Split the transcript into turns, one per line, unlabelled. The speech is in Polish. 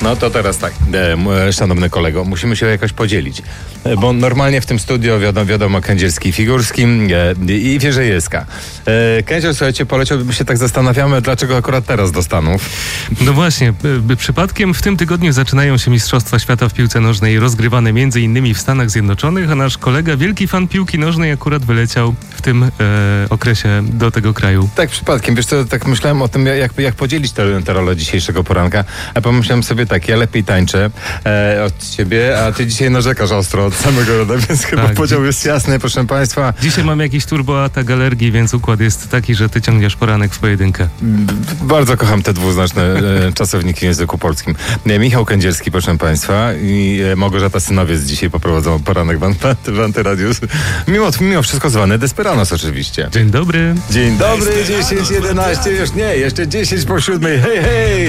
No to teraz tak, szanowny kolego, musimy się jakoś podzielić. Bo normalnie w tym studio wiadomo Kędzierski, Figurski i Wierzejewska. Kędzior, słuchajcie, poleciał, my się tak zastanawiamy, dlaczego akurat teraz do Stanów.
No właśnie, przypadkiem w tym tygodniu zaczynają się Mistrzostwa Świata w piłce nożnej, rozgrywane m.in. w Stanach Zjednoczonych, a nasz kolega, wielki fan piłki nożnej, akurat wyleciał w tym okresie do tego kraju.
Tak, przypadkiem. Wiesz co, tak myślałem o tym, jak podzielić tę rolę dzisiejszego poranka, a pomyślałem sobie tak, ja lepiej tańczę od ciebie, a ty dzisiaj narzekasz ostro od samego rana, więc chyba podział jest jasny, proszę państwa.
Dzisiaj mam jakiś turboatak alergii, więc układ jest taki, że ty ciągniesz poranek w pojedynkę.
Bardzo kocham te dwuznaczne czasowniki w języku polskim. Michał Kędzierski, proszę państwa, i Małgorzata Synowiec dzisiaj poprowadzą poranek w Antyradiu. Mimo wszystko zwany Desperanos oczywiście.
Dzień dobry.
Dzień dobry, 10:11, już nie, jeszcze 10 po 7. Hej, hej!